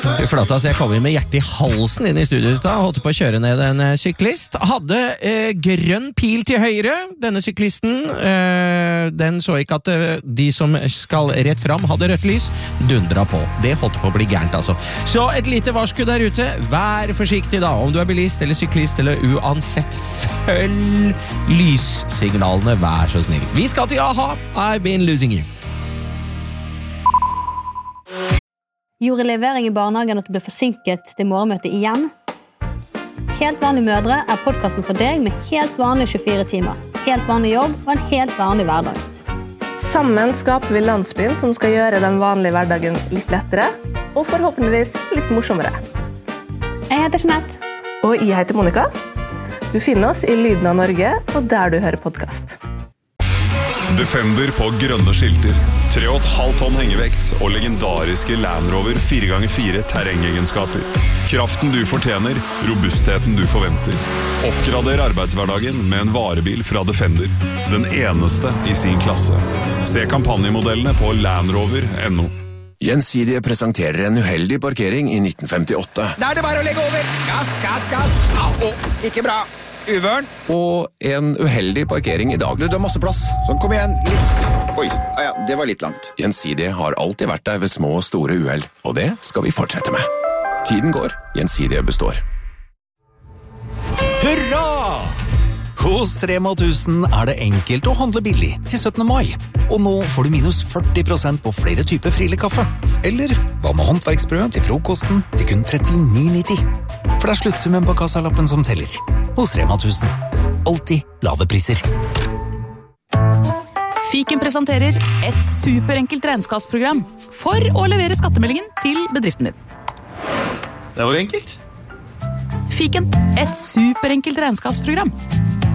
Flott, altså jeg kom inn med hjertet i halsen inn i studiet da, holdt på å kjøre ned en syklist. Hadde grønn pil til høyre, denne syklisten. Den så ikke at de som skal rett fram hadde rødt lys, dundra på. Det holdt på å bli gærent, altså. Så et lite varsku der ute. Vær forsiktig da, om du er bilist eller syklist, eller uansett, følg lyssignalene, vær så snill. Vi skal til AHA, I've been losing you. Gjorde levering i barnehagen at du ble forsinket til morgenmøtet igjen? Helt vanlige mødre er podcasten for deg med helt vanlige 24 timer, helt vanlig jobb og en helt vanlig hverdag. Sammen skaper vi landsbyen som skal gjøre den vanlige hverdagen litt lettere, og forhåpentligvis litt morsommere. Jeg heter Jeanette. Og jeg heter Monica. Du finner oss i Lyden av Norge, og der du hører podcast. Defender på grønne skilter, 3,5 tonn hengevekt og legendariske Land Rover 4x4 terrengegenskaper. Kraften du fortjener, robustheten du forventer. Oppgrader arbeidshverdagen med en varebil fra Defender. Den eneste i sin klasse. Se kampanjemodellene på landrover.no. Gjensidige presenterer en uheldig parkering i 1958. Da er det bare å legge over! Gass, gass, gass! Au, ikke bra! Uvørn. Og en uheldig parkering i dag. Du har masse plass. Sånn, kom igjen. Litt. Oi, ja, det var litt langt. Gjensidige har alltid vært der ved små og store uheld, og det skal vi fortsette med. Tiden går, Gjensidige består. Hurra! Hos Rema 1000 er det enkelt å handle billig til 17. mai. Og nå får du minus 40% på flere typer Friele kaffe. Eller hva med håndverksbrød til frokosten til kun 39,90. For det er sluttsummen på kassalappen som teller. Hos Rema 1000. Alltid lave priser. Fiken presenterer et superenkelt regnskapsprogram for å levere skattemeldingen til bedriften din. Det var enkelt. Fiken, et superenkelt regnskapsprogram.